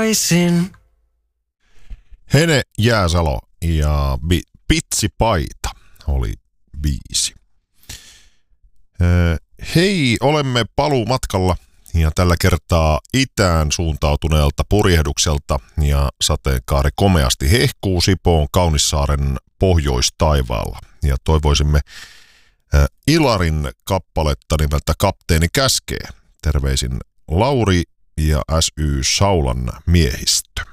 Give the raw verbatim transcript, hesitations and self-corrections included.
takaisin. Hene Jääsalo ja bi- Pitsipaita oli biisi. Öö, hei, olemme paluumatkalla ja tällä kertaa itään suuntautuneelta purjehdukselta ja sateenkaari komeasti hehkuu Sipoon Kaunissaaren pohjoistaivaalla. Ja toivoisimme öö, Ilarin kappaletta nimeltä Kapteeni käskee. Terveisin Lauri ja S Y Saulan miehistö.